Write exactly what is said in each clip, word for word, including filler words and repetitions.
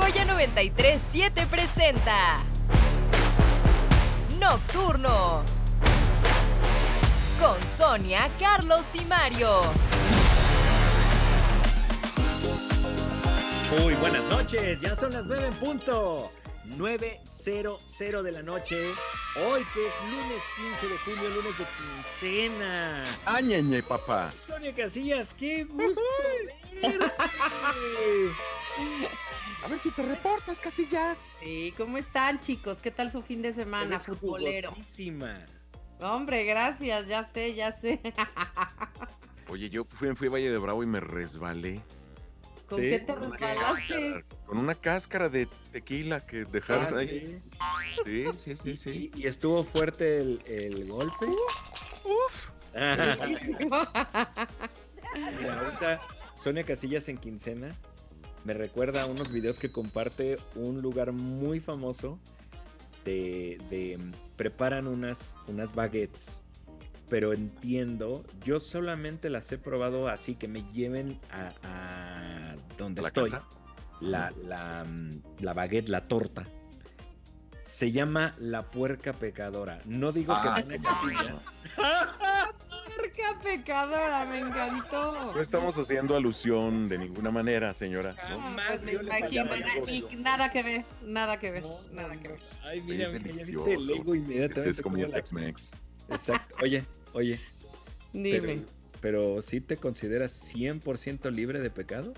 Joya noventa y tres punto siete presenta Nocturno con Sonia, Carlos y Mario. Muy buenas noches, ya son las nueve en punto. nueve cero cero de la noche. Hoy que es lunes quince de junio, lunes de quincena. ¡Añeñe, papá! Sonia Casillas, qué gusto verte. A ver si te reportas, Casillas. Sí, ¿cómo están, chicos? ¿Qué tal su fin de semana, Eres futbolero? jugosísima. Hombre, gracias, ya sé, ya sé. Oye, yo fui, fui a Valle de Bravo y me resbalé. ¿Con ¿Sí? qué te Con una resbalaste? cáscara- Con una cáscara de tequila que dejaron Ah, ahí. sí. Sí, sí, sí, sí. ¿Y, y estuvo fuerte el, el golpe? Uf. Mira, ahorita Sonia Casillas en quincena me recuerda a unos videos que comparte un lugar muy famoso de, de preparan unas, unas baguettes, pero entiendo, yo solamente las he probado así, que me lleven a, a donde ¿A la estoy. casa? La, la, la baguette, la torta. Se llama La Puerca Pecadora. No digo Ah, que Sonia Casillas. ¡Qué pecadora! Me encantó. No estamos haciendo alusión de ninguna manera, señora. ¿no? Ah, Más pues me yo le imagino, fallaba na- negocio. ni- nada que ver, nada que ver, No, nada no, que no. ver. Ay, Oye, mira, es mira, ya delicioso. viste el Lego inmediatamente. Ese es comida cómo la- Tex-Mex. Exacto. Oye, oye. Dime. Pero, pero ¿sí te consideras cien por ciento libre de pecado?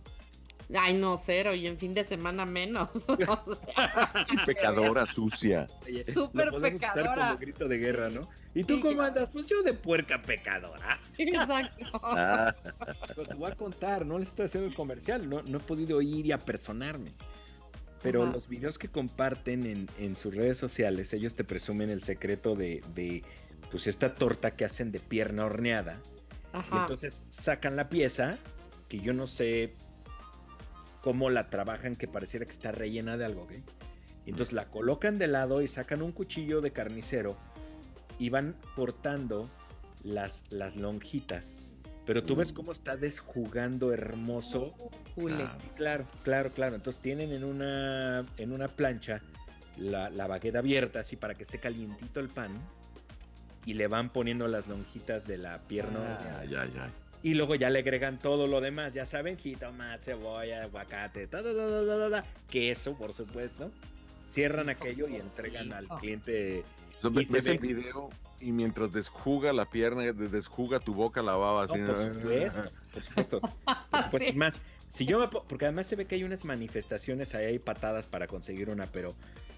Ay, no, cero, y en fin de semana menos. O sea, Pecadora sucia. Oye, Súper lo podemos usar pecadora. como grito de guerra, ¿no? ¿Y tú Sí, cómo claro. andas? Pues yo de puerca pecadora. Exacto. Ah, Pero te voy a contar, no les estoy haciendo el comercial, no, no he podido ir y apersonarme. Pero Ajá. los videos que comparten en, en sus redes sociales, ellos te presumen el secreto de, de pues esta torta que hacen de pierna horneada. Y Ajá. entonces sacan la pieza, que yo no sé cómo la trabajan, que pareciera que está rellena de algo, ¿ok? Y entonces la colocan de lado y sacan un cuchillo de carnicero y van cortando las, las lonjitas. Pero tú ves cómo está desjugando hermoso. Jule. Ah. Sí, claro, claro, claro. Entonces tienen en una, en una plancha la, la baguette abierta, así para que esté calientito el pan. Y le van poniendo las lonjitas de la pierna. horneada. ay, ay, ay. Y luego ya le agregan todo lo demás, ya saben, jitomate, cebolla, aguacate, ta, ta, ta, ta, ta, ta, queso, por supuesto. Cierran aquello y entregan al cliente. O sea, Y ves se ves ve- el video y mientras desjuga la pierna, de- desjuga tu boca la baba No, así. por supuesto, por supuesto. Por supuesto. Sí. Es más, si yo me po- porque además se ve que hay unas manifestaciones, ahí hay patadas para conseguir una, pero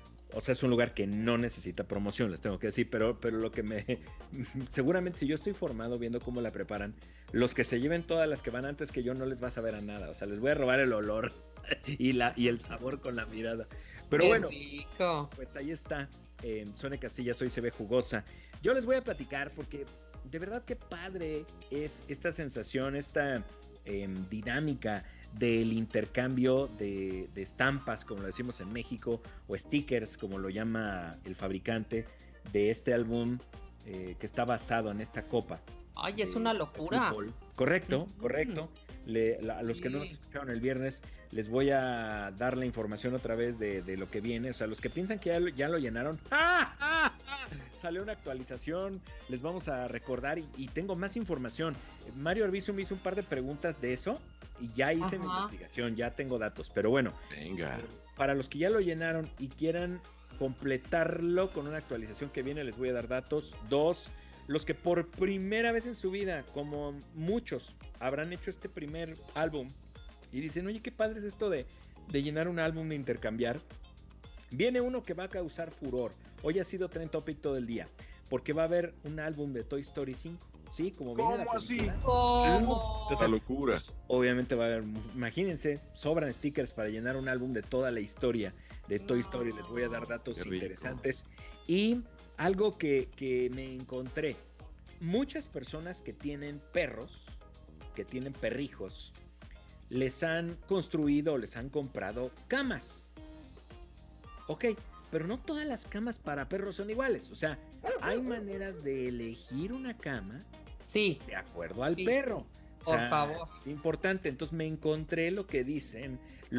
o sea, es un lugar que no necesita promoción, les tengo que decir, pero, pero lo que me... Seguramente si yo estoy formado viendo cómo la preparan, los que se lleven todas las que van antes que yo no les va a saber a nada, o sea, les voy a robar el olor y, la, y el sabor con la mirada. Pero Qué bueno, rico. pues ahí está, eh, Sonia Casillas, hoy se ve jugosa. Yo les voy a platicar porque de verdad que padre es esta sensación, esta eh, dinámica del intercambio de, de estampas, como lo decimos en México, o stickers, como lo llama el fabricante de este álbum eh, que está basado en esta copa. Ay, es de- una de locura. fútbol. Correcto, Ujú. correcto. Le- la- a los que no nos Sí. escucharon el viernes, les voy a dar la información otra vez de, de lo que viene. O sea, los que piensan que ya lo, ya lo llenaron, ¡ah, ah, ah! Salió una actualización, les vamos a recordar y, y tengo más información. Mario Arbizu me hizo un par de preguntas de eso y ya hice mi Ajá. investigación, ya tengo datos. Pero bueno, Venga. para los que ya lo llenaron y quieran completarlo con una actualización que viene, les voy a dar datos. Dos, los que por primera vez en su vida, como muchos, habrán hecho este primer álbum y dicen, oye, qué padre es esto de, de llenar un álbum, de intercambiar. Viene uno que va a causar furor. Hoy ha sido trend topic todo el día, porque va a haber un álbum de Toy Story cinco. Sí, como viene la ¿Cómo así? película. ¿Cómo? Entonces, La locura. pues, obviamente va a haber, imagínense, sobran stickers para llenar un álbum de toda la historia de Toy No. Story. Les voy a dar datos Qué rico. interesantes. Y algo que, que me encontré, muchas personas que tienen perros, que tienen perrijos, les han construido o les han comprado camas. Ok, pero no todas las camas para perros son iguales. O sea, hay maneras de elegir una cama Sí. de acuerdo al Sí. perro. O Por sea, favor. es importante. Entonces me encontré lo que dicen